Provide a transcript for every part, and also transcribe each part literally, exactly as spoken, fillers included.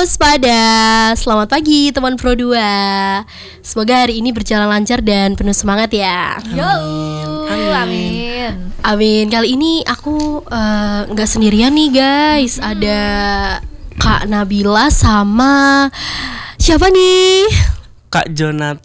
Waspada, selamat pagi teman Pro dua. Semoga hari ini berjalan lancar dan penuh semangat ya. Yo, amin. Amin. Amin. Kali ini aku uh, gak sendirian nih guys. hmm. Ada Kak Nabila sama siapa nih? Kak Jonat.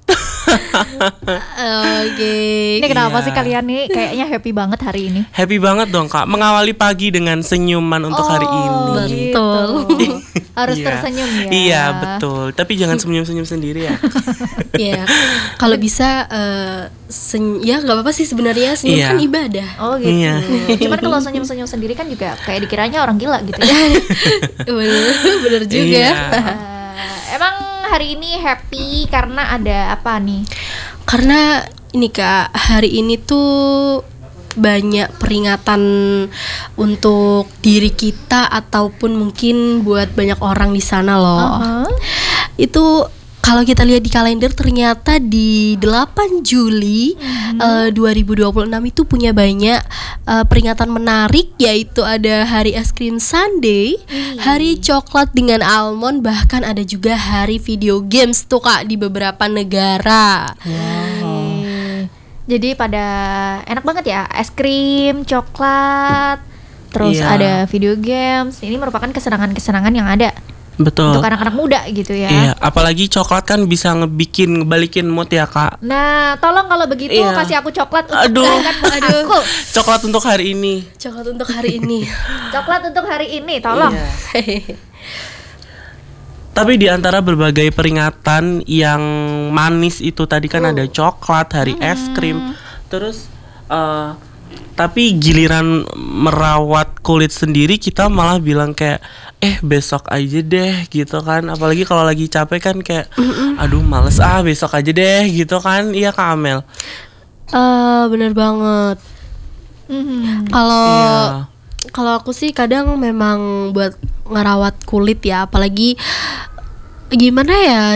Oke. Okay. Ini kenapa yeah. sih kalian nih kayaknya happy banget hari ini? Happy banget dong Kak, mengawali pagi dengan senyuman untuk oh, hari ini. Betul. Harus yeah. tersenyum ya. Iya betul, tapi jangan senyum-senyum sendiri ya. Iya, kalau bisa uh, sen- ya nggak apa-apa sih sebenarnya, senyum yeah. kan ibadah. Oh gitu. Iya. Cuman kalau senyum-senyum sendiri kan juga kayak dikiranya orang gila gitu ya. bener, bener juga. Iya. uh, emang hari ini happy karena ada apa nih? Karena ini Kak, hari ini tuh banyak peringatan untuk diri kita ataupun mungkin buat banyak orang di sana loh. Uh-huh. Itu kalau kita lihat di kalender ternyata di delapan Juli mm-hmm. uh, dua ribu dua puluh enam itu punya banyak uh, peringatan menarik, yaitu ada Hari Es Krim Sunday, mm. Hari Coklat dengan Almond, bahkan ada juga Hari Video Games tuh Kak di beberapa negara. Wow. Jadi pada enak banget ya, es krim, coklat, terus yeah. ada video games. Ini merupakan kesenangan-kesenangan yang ada. Betul. Untuk anak-anak muda gitu ya. Iya, apalagi coklat kan bisa ngebikin ngebalikin mood ya Kak. Nah, tolong kalau begitu iya. kasih aku coklat untuk aduh, aduh. aku. Coklat untuk hari ini. Coklat untuk hari ini. Coklat untuk hari ini, tolong. Iya. Tapi di antara berbagai peringatan yang manis itu tadi kan uh. ada coklat, hari hmm. es krim, terus uh, tapi giliran merawat kulit sendiri kita malah bilang kayak eh besok aja deh gitu kan. Apalagi kalau lagi capek kan kayak aduh males ah besok aja deh gitu kan. Iya Kak Amel. Uh, bener banget. Mm-hmm. Kalau iya. kalau aku sih kadang memang buat ngerawat kulit ya, apalagi gimana ya,